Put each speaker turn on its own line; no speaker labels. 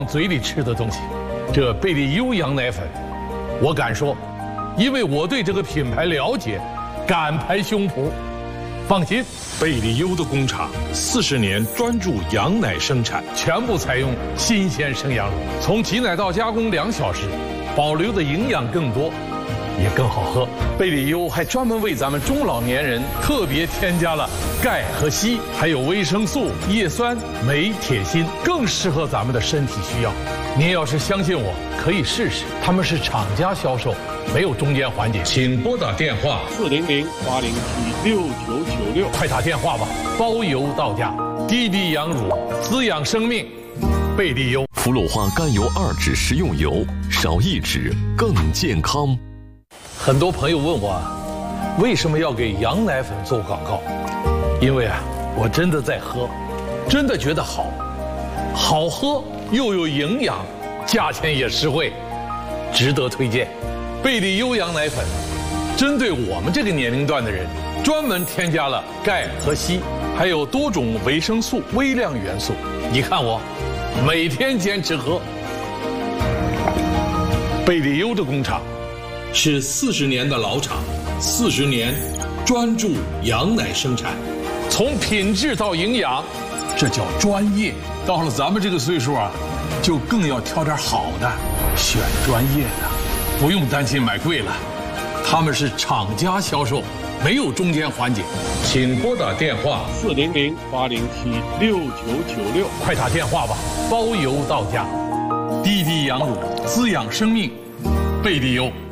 嘴里吃的东西。这贝利优羊奶粉，我敢说，因为我对这个品牌了解，敢拍胸脯。放心，
贝利优的工厂40年专注羊奶生产，
全部采用新鲜生羊乳，从挤奶到加工2小时，保留的营养更多，也更好喝。贝利优还专门为咱们中老年人特别添加了钙和硒，还有维生素、叶酸、镁、铁、锌，更适合咱们的身体需要。您要是相信我，可以试试。他们是厂家销售，没有中间环节。请拨打电话
400-807-6996，
快打电话吧，包邮到家。滴滴羊乳滋养生命，贝利优。
氟氯化甘油2酯食用油，少1酯更健康。
很多朋友问我，为什么要给羊奶粉做广告？因为我真的在喝，真的觉得好喝又有营养，价钱也实惠，值得推荐。贝利优羊奶粉针对我们这个年龄段的人，专门添加了钙和硒，还有多种维生素、微量元素。你看我每天坚持喝。贝利优的工厂是40年的老厂，40年专注羊奶生产，从品质到营养，这叫专业。到了咱们这个岁数就更要挑点好的，选专业的，不用担心买贵了。他们是厂家销售，没有中间环节。请拨打电话
400-807-6996，
快打电话吧，包邮到家。滴滴羊乳滋养生命，贝利优。